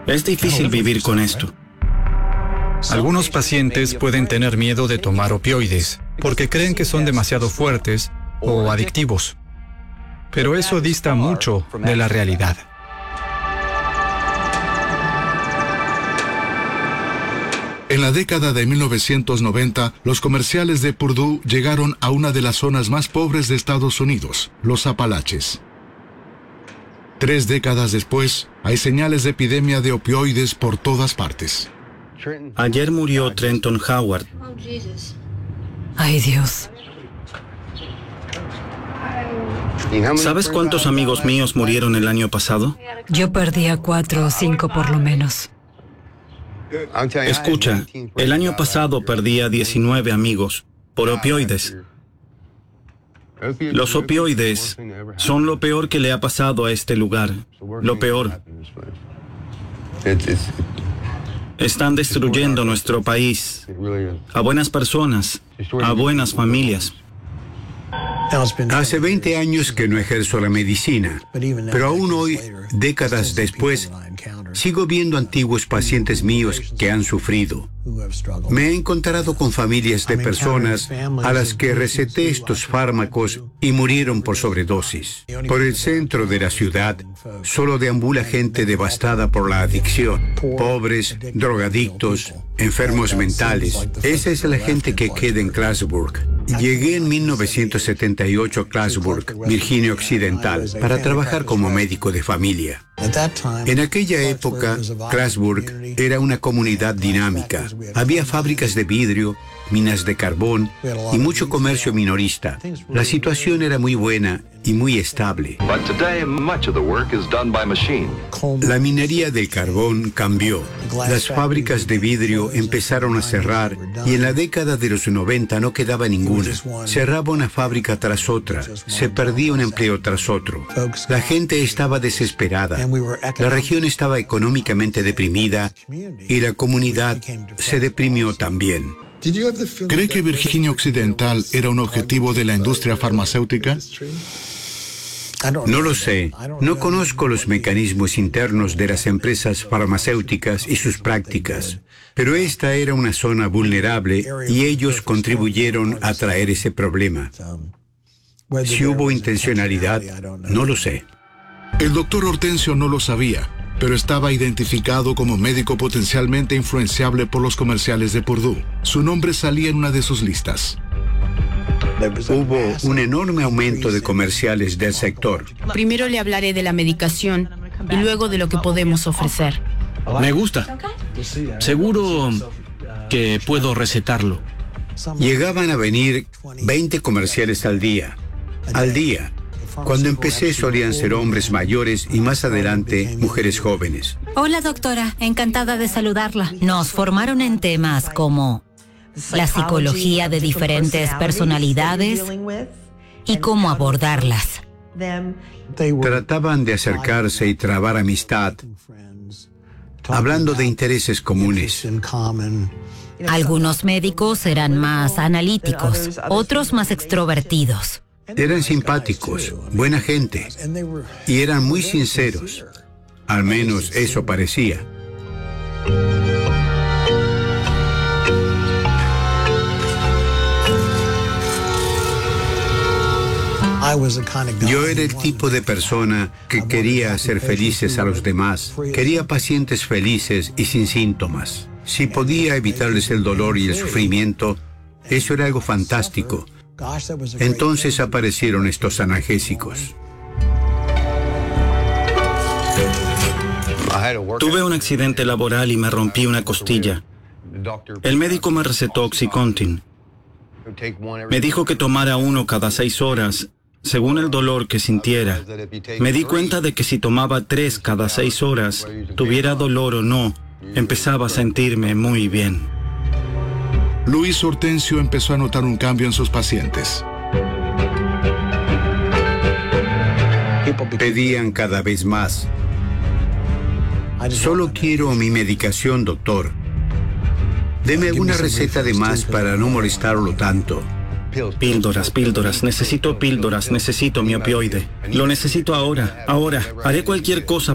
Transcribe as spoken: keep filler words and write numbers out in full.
Es difícil vivir con esto. Algunos pacientes pueden tener miedo de tomar opioides porque creen que son demasiado fuertes o adictivos. Pero eso dista mucho de la realidad. En la década de mil novecientos noventa, los comerciales de Purdue llegaron a una de las zonas más pobres de Estados Unidos, los Apalaches. Tres décadas después, hay señales de epidemia de opioides por todas partes. Ayer murió Trenton Howard. Ay, Dios. ¿Sabes cuántos amigos míos murieron el año pasado? Yo perdí a cuatro o cinco por lo menos. Escucha, el año pasado perdí a diecinueve amigos por opioides. Los opioides son lo peor que le ha pasado a este lugar. Lo peor. Están destruyendo nuestro país, a buenas personas, a buenas familias. Hace veinte años que no ejerzo la medicina, pero aún hoy, décadas después, sigo viendo antiguos pacientes míos que han sufrido. Me he encontrado con familias de personas a las que receté estos fármacos y murieron por sobredosis. Por el centro de la ciudad, solo deambula gente devastada por la adicción. Pobres, drogadictos, enfermos mentales. Esa es la gente que queda en Clarksburg. Llegué en mil novecientos setenta y ocho a Clarksburg, Virginia Occidental, para trabajar como médico de familia. En aquella época, Clarksburg era una comunidad dinámica. Había fábricas de vidrio, minas de carbón y mucho comercio minorista. La situación era muy buena y muy estable. La minería del carbón cambió. Las fábricas de vidrio empezaron a cerrar y en la década de los noventa no quedaba ninguna. Cerraba una fábrica tras otra. Se perdía un empleo tras otro. La gente estaba desesperada. La región estaba económicamente deprimida y la comunidad se deprimió también. ¿Cree que Virginia Occidental era un objetivo de la industria farmacéutica? No lo sé. No conozco los mecanismos internos de las empresas farmacéuticas y sus prácticas, pero esta era una zona vulnerable y ellos contribuyeron a traer ese problema. Si hubo intencionalidad, no lo sé. El doctor Hortensio no lo sabía, pero estaba identificado como médico potencialmente influenciable por los comerciales de Purdue. Su nombre salía en una de sus listas. Hubo un enorme aumento de comerciales del sector. Primero le hablaré de la medicación y luego de lo que podemos ofrecer. Me gusta. Seguro que puedo recetarlo. Llegaban a venir veinte comerciales al día. Al día. Cuando empecé solían ser hombres mayores y más adelante mujeres jóvenes. Hola, doctora. Encantada de saludarla. Nos formaron en temas como la psicología de diferentes personalidades y cómo abordarlas. Trataban de acercarse y trabar amistad, hablando de intereses comunes. Algunos médicos eran más analíticos, otros más extrovertidos. Eran simpáticos, buena gente, y eran muy sinceros. Al menos eso parecía. Yo era el tipo de persona que quería hacer felices a los demás. Quería pacientes felices y sin síntomas. Si podía evitarles el dolor y el sufrimiento, eso era algo fantástico. Entonces aparecieron estos analgésicos. Tuve un accidente laboral y me rompí una costilla. El médico me recetó Oxycontin. Me dijo que tomara uno cada seis horas, según el dolor que sintiera. Me di cuenta de que si tomaba tres cada seis horas, tuviera dolor o no, empezaba a sentirme muy bien. Luis Hortensio empezó a notar un cambio en sus pacientes. Pedían cada vez más. Solo quiero mi medicación, doctor. Deme alguna receta de más para no molestarlo tanto. Píldoras, píldoras, necesito píldoras, necesito mi opioide. Lo necesito ahora, ahora. Haré cualquier cosa